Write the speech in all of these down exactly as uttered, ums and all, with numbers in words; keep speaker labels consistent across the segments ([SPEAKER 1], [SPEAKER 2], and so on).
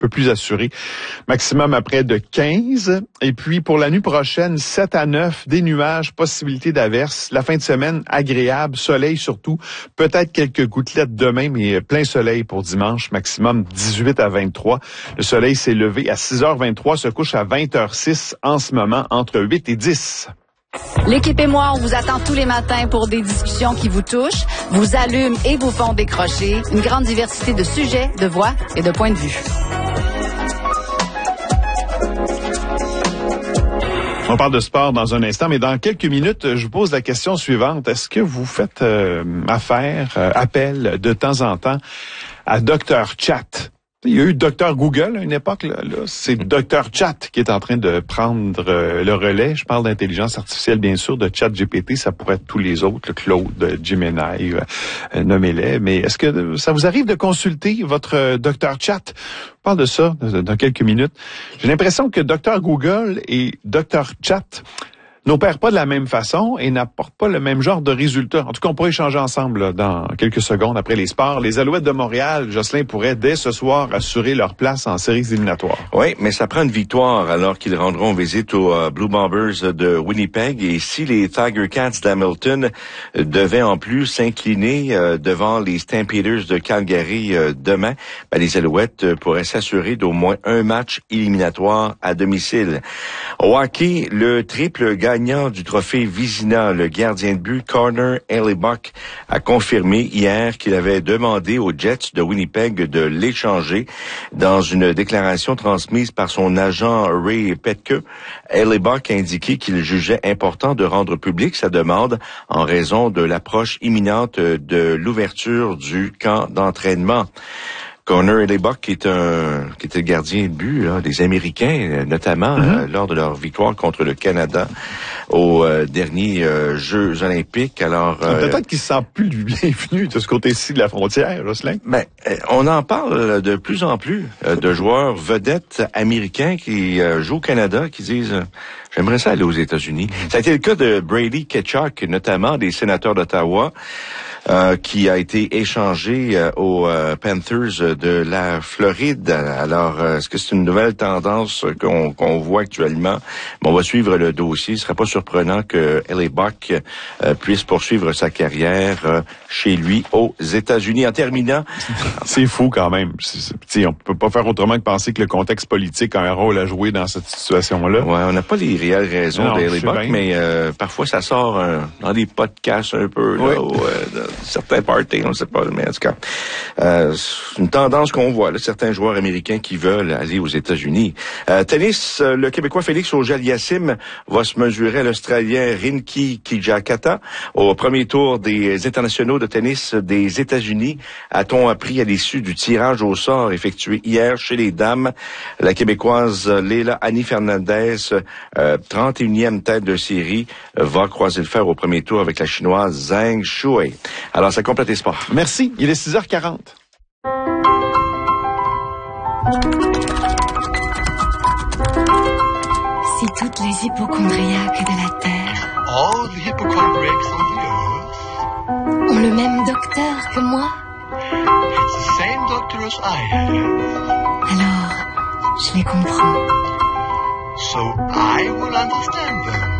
[SPEAKER 1] peu plus assuré. Maximum à près de quinze. Et puis, pour la nuit prochaine, sept à neuf, des nuages, possibilité d'averses. La fin de semaine, agréable, soleil surtout. Peut-être quelques gouttelettes demain, mais plein soleil pour dimanche. Maximum dix-huit à vingt-trois. Le soleil s'est levé à six heures vingt-trois, se couche à vingt heures six en ce moment, entre huit et dix.
[SPEAKER 2] L'équipe et moi, on vous attend tous les matins pour des discussions qui vous touchent, vous allument et vous font décrocher. Une grande diversité de sujets, de voix et de points de vue.
[SPEAKER 1] On parle de sport dans un instant, mais dans quelques minutes, je vous pose la question suivante. Est-ce que vous faites euh, affaire, euh, appel de temps en temps à docteur Chat? Il y a eu docteur Google à une époque, là, là. C'est docteur Chat qui est en train de prendre euh, le relais. Je parle d'intelligence artificielle, bien sûr, de ChatGPT. Ça pourrait être tous les autres, le Claude, Gemini, euh, nommez-les. Mais est-ce que ça vous arrive de consulter votre euh, docteur Chat? Je parle de ça dans quelques minutes. J'ai l'impression que docteur Google et docteur Chat n'opèrent pas de la même façon et n'apportent pas le même genre de résultats. En tout cas, on pourrait échanger ensemble là, dans quelques secondes après les sports. Les Alouettes de Montréal, Jocelyn, pourraient dès ce soir assurer leur place en séries éliminatoires.
[SPEAKER 3] Oui, mais ça prend une victoire alors qu'ils rendront visite aux uh, Blue Bombers de Winnipeg. Et si les Tiger Cats d'Hamilton euh, devaient en plus s'incliner euh, devant les Stampeders de Calgary euh, demain, ben, les Alouettes euh, pourraient s'assurer d'au moins un match éliminatoire à domicile. Au hockey, le triple gagnant du trophée Vizina, le gardien de but Connor Hellebuyck, a confirmé hier qu'il avait demandé aux Jets de Winnipeg de l'échanger. Dans une déclaration transmise par son agent Ray Petke, Hellebuyck a indiqué qu'il jugeait important de rendre public sa demande en raison de l'approche imminente de l'ouverture du camp d'entraînement. Connor Hellebuyck, qui est un, qui était le gardien de but là, des Américains, notamment mm-hmm. euh, lors de leur victoire contre le Canada aux euh, derniers euh, Jeux olympiques. Alors
[SPEAKER 1] euh, peut-être qu'il se sent plus bienvenu de ce côté-ci de la frontière, Jocelyn.
[SPEAKER 3] Ben, on en parle de plus en plus euh, de joueurs vedettes américains qui euh, jouent au Canada, qui disent euh, j'aimerais ça aller aux États-Unis. Ça a été le cas de Brady Tkachuk, notamment des Sénateurs d'Ottawa. Euh, qui a été échangé euh, aux euh, Panthers de la Floride. Alors, euh, est-ce que c'est une nouvelle tendance qu'on, qu'on voit actuellement? Mais on va suivre le dossier. Ce serait pas surprenant que Hellebuyck euh, puisse poursuivre sa carrière euh, chez lui aux États-Unis. En terminant...
[SPEAKER 1] C'est fou quand même. C'est, c'est, on peut pas faire autrement que penser que le contexte politique a un rôle à jouer dans cette situation-là.
[SPEAKER 3] Ouais, on n'a pas les réelles raisons d'Hellebuyck, mais euh, parfois ça sort euh, dans des podcasts un peu, là, oui. où, euh, certains parties, on ne sait pas, mais en tout cas, euh, c'est une tendance qu'on voit, là, certains joueurs américains qui veulent aller aux États-Unis. Euh, tennis, le Québécois Félix Auger-Aliassime va se mesurer à l'Australien Rinky Kijakata au premier tour des internationaux de tennis des États-Unis. A-t-on appris à l'issue du tirage au sort effectué hier chez les dames, la Québécoise Leila Annie Fernandez, euh, trente et unième tête de série, va croiser le fer au premier tour avec la Chinoise Zhang Shuai. Alors, ça complète les sports.
[SPEAKER 1] Merci. Il est six heures quarante.
[SPEAKER 4] Si toutes les hypochondriaques de la Terre
[SPEAKER 5] All the hypochondriacs on the earth
[SPEAKER 4] ont le même docteur que moi,
[SPEAKER 5] It's the same doctor as I have.
[SPEAKER 4] alors je les comprends.
[SPEAKER 5] So I will understand them.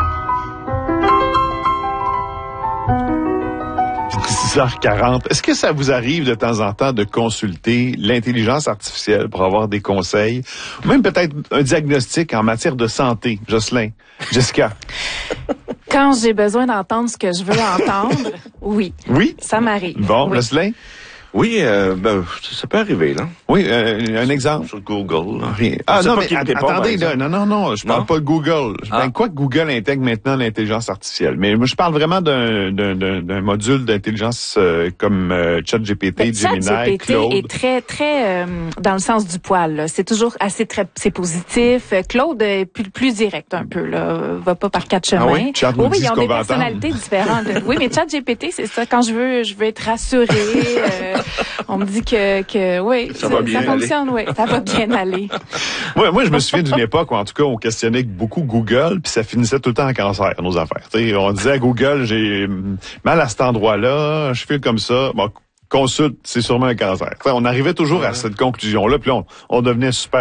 [SPEAKER 1] six heures quarante. Est-ce que ça vous arrive de temps en temps de consulter l'intelligence artificielle pour avoir des conseils, ou même peut-être un diagnostic en matière de santé? Jocelyn, Jessica.
[SPEAKER 6] Quand j'ai besoin d'entendre ce que je veux entendre, oui.
[SPEAKER 1] Oui?
[SPEAKER 6] Ça m'arrive.
[SPEAKER 1] Bon,
[SPEAKER 6] oui.
[SPEAKER 1] Jocelyn?
[SPEAKER 3] Oui, euh, ben, ça peut arriver, là.
[SPEAKER 1] Oui, euh, un exemple.
[SPEAKER 3] Sur Google, là.
[SPEAKER 1] Rien. Ah non, mais
[SPEAKER 3] att-
[SPEAKER 1] répond, attendez, là, non, non, non, je parle
[SPEAKER 3] non?
[SPEAKER 1] pas de Google. Je,
[SPEAKER 3] ah.
[SPEAKER 1] ben, quoi que Google intègre maintenant l'intelligence artificielle. Mais moi, je parle vraiment d'un, d'un, d'un, d'un module d'intelligence euh, comme euh, ChatGPT,
[SPEAKER 6] Ben,
[SPEAKER 1] Gemini,
[SPEAKER 6] ChatGPT
[SPEAKER 1] Claude.
[SPEAKER 6] est très, très euh, dans le sens du poil. Là. C'est toujours assez très, c'est positif. Claude est plus, plus direct un peu. Là, va pas par quatre chemins.
[SPEAKER 1] Ah oui? Chat nous
[SPEAKER 6] oui,
[SPEAKER 1] dit
[SPEAKER 6] ils
[SPEAKER 1] ce
[SPEAKER 6] ont
[SPEAKER 1] qu'on
[SPEAKER 6] des
[SPEAKER 1] va
[SPEAKER 6] personnalités
[SPEAKER 1] entendre.
[SPEAKER 6] différentes. Oui, mais ChatGPT, c'est ça. Quand je veux, je veux être rassurée. euh, on me dit que, que oui,
[SPEAKER 3] Ça va bien
[SPEAKER 6] ça fonctionne, oui, ça va bien aller.
[SPEAKER 1] Ouais, moi, je me souviens d'une époque où, en tout cas, on questionnait beaucoup Google, puis ça finissait tout le temps en cancer, nos affaires. T'sais, on disait à Google, j'ai mal à cet endroit-là, je file comme ça. Bon, consulte, c'est sûrement un cancer. T'sais, on arrivait toujours à cette conclusion-là, puis on, on devenait super